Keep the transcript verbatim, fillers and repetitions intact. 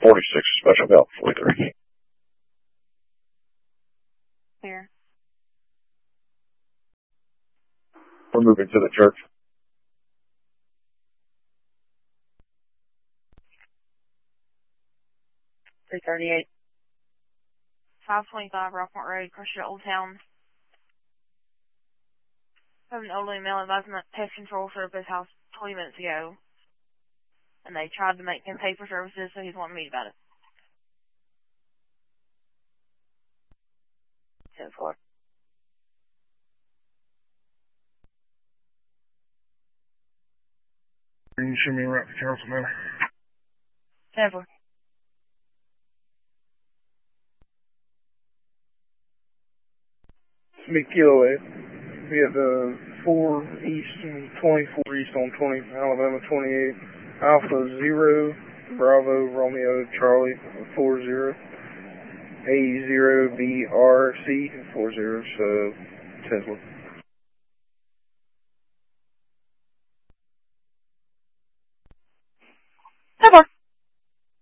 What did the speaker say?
forty-six, Special Belt forty-three. Here. We're moving to the church. three thirty-eight. five twenty-five Rockmont Road, Crushing Old Town. I have an elderly male advisement pest control showed up at his house twenty minutes ago. And they tried to make him pay for services, so he's wanting me about it. ten four. Can you show me around the council now? ten four. Big Kilo eight. We have the four East and twenty-four East on twenty, Alabama twenty-eight. Alpha zero, Bravo, Romeo, Charlie, four zero. A zero B R C, four zero, so Tesla.